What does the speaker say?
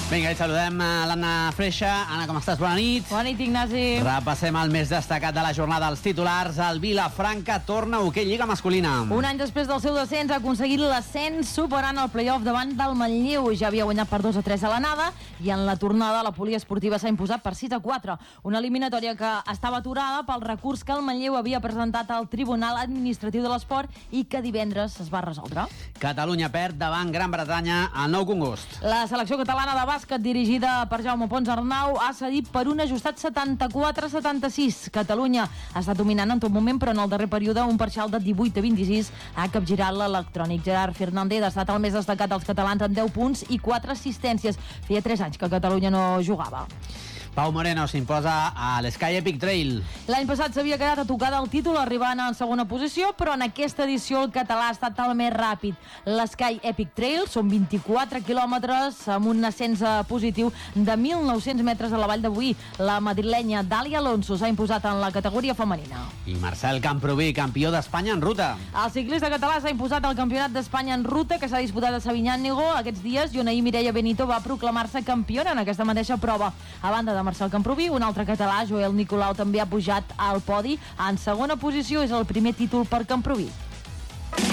Vinga, i saludem l'Anna Freixa. Anna, com estàs? Bona nit. Bona nit, Ignasi. Repassem el més destacat de la jornada. Els titulars. El Vilafranca torna a hoquei Lliga masculina. Un any després del seu descens ha aconseguit l'ascens superant el play-off davant del Manlleu. Ja havia guanyat per 2-3 a l'anada i en la tornada la poliesportiva s'ha imposat per 6-4. Una eliminatòria que estava aturada pel recurs que el Manlleu havia presentat al Tribunal Administratiu de l'Esport i que divendres es va resoldre. Catalunya perd davant Gran Bretanya al Nou Congost. La selecció catalana de bàsquet dirigida per Jaume Pons Arnau ha cedit per un ajustat 74-76. Catalunya ha estat dominant en tot moment, però en el darrer període un parcial de 18-26 ha capgirat l'electrònic. Gerard Fernández ha estat el més destacat dels catalans amb 10 punts i 4 assistències. Feia 3 anys que Catalunya no jugava. Pau Moreno s'imposa a l'Sky Epic Trail. L'any passat s'havia quedat a tocar del títol arribant en segona posició, però en aquesta edició el català ha estat el més ràpid. L'Sky Epic Trail són 24 quilòmetres amb un ascens positiu de 1.900 metres a la vall de Boí. La madrilenya Dàlia Alonso s'ha imposat en la categoria femenina. I Marcel Camproví, campió d'Espanya en ruta. El ciclista català s'ha imposat al Campionat d'Espanya en ruta que s'ha disputat a Sabinyànigo aquests dies i on ahir Mireia Benito va proclamar-se campiona en aquesta mateixa prova. A banda de Marcel Camproví, un altre català, Joel Nicolau, també ha pujat al podi. En segona posició és el primer títol per Camproví.